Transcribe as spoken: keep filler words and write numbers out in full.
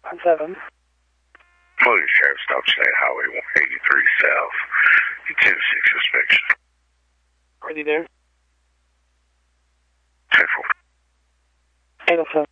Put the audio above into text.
seven. Logan Sheriff, stop State Highway one eighty-three South. ten six inspection. Are you there? ten four. eight oh seven.